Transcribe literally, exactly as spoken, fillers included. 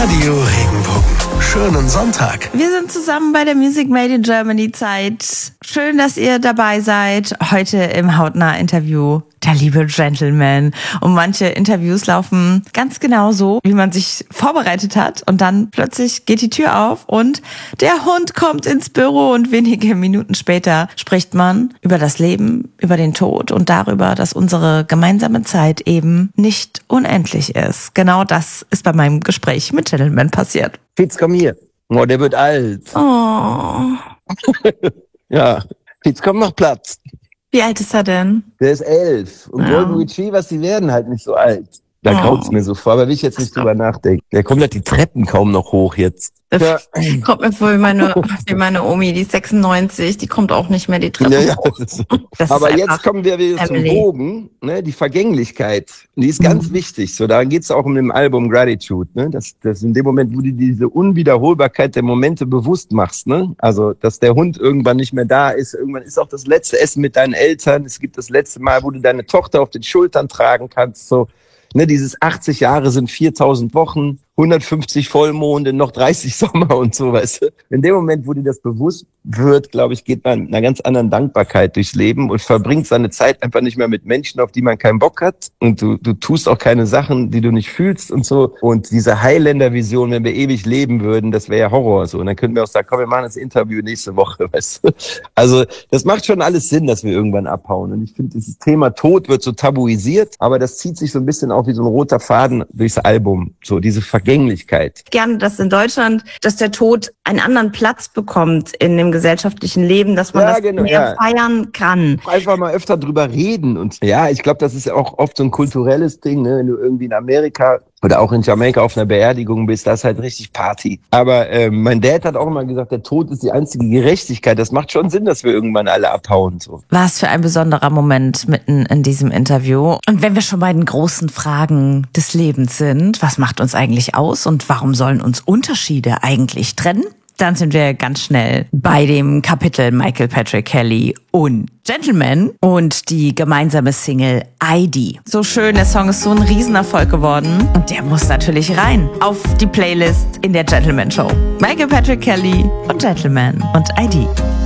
Radio Regenbogen. Schönen Sonntag. Wir sind zusammen bei der Music Made in Germany Zeit. Schön, dass ihr dabei seid. Heute im Hautnah-Interview der liebe Gentleman. Und manche Interviews laufen ganz genau so, wie man sich vorbereitet hat. Und dann plötzlich geht die Tür auf und der Hund kommt ins Büro. Und wenige Minuten später spricht man über das Leben, über den Tod und darüber, dass unsere gemeinsame Zeit eben nicht unendlich ist. Genau das ist bei meinem Gespräch mit Gentleman passiert. Fitz, komm hier. Oh, der wird alt. Oh. Ja, Fitz, komm, mach Platz. Wie alt ist er denn? Der ist elf. Und Ja. Golden Retrievers, die werden halt nicht so alt. Da Oh. graut's mir so vor, aber will ich jetzt nicht drüber nachdenken. Der kommt halt die Treppen kaum noch hoch jetzt. Das Ja. kommt mir vor wie meine, wie meine Omi, die ist sechsundneunzig, die kommt auch nicht mehr die Treppe Ja, ja. hoch. Das Aber ist jetzt einfach kommen wir wieder Family. zum Bogen, ne? Die Vergänglichkeit. Die ist ganz Mhm. wichtig. So, da geht's auch um dem Album Gratitude, ne? Das, das in dem Moment, wo du diese Unwiederholbarkeit der Momente bewusst machst, ne? Also, dass der Hund irgendwann nicht mehr da ist. Irgendwann ist auch das letzte Essen mit deinen Eltern. Es gibt das letzte Mal, wo du deine Tochter auf den Schultern tragen kannst. So, ne? Dieses achtzig Jahre sind viertausend Wochen. hundertfünfzig Vollmonde, noch dreißig Sommer und so, weißt du. In dem Moment, wo dir das bewusst wird, glaube ich, geht man mit einer ganz anderen Dankbarkeit durchs Leben und verbringt seine Zeit einfach nicht mehr mit Menschen, auf die man keinen Bock hat. Und du, du tust auch keine Sachen, die du nicht fühlst und so. Und diese Highlander-Vision, wenn wir ewig leben würden, das wäre ja Horror so. Und dann könnten wir auch sagen, komm, wir machen das Interview nächste Woche, weißt du. Also das macht schon alles Sinn, dass wir irgendwann abhauen. Und ich finde, dieses Thema Tod wird so tabuisiert, aber das zieht sich so ein bisschen auch wie so ein roter Faden durchs Album. So diese Vergänglichkeit. Gerne, dass in Deutschland, dass der Tod einen anderen Platz bekommt in dem gesellschaftlichen Leben, dass man Ja, das genau, mehr ja. feiern kann. Einfach mal öfter drüber reden. Und ja, ich glaube, das ist ja auch oft so ein kulturelles Ding, ne? Wenn du irgendwie in Amerika oder auch in Jamaika auf einer Beerdigung bist, das ist halt richtig Party. Aber ähm, mein Dad hat auch immer gesagt, der Tod ist die einzige Gerechtigkeit. Das macht schon Sinn, dass wir irgendwann alle abhauen. So. Was für ein besonderer Moment mitten in diesem Interview. Und wenn wir schon bei den großen Fragen des Lebens sind, was macht uns eigentlich aus und warum sollen uns Unterschiede eigentlich trennen? Dann sind wir ganz schnell bei dem Kapitel Michael Patrick Kelly und Gentleman und die gemeinsame Single I D. So schön, der Song ist so ein Riesenerfolg geworden und der muss natürlich rein auf die Playlist in der Gentleman Show. Michael Patrick Kelly und Gentleman und I D.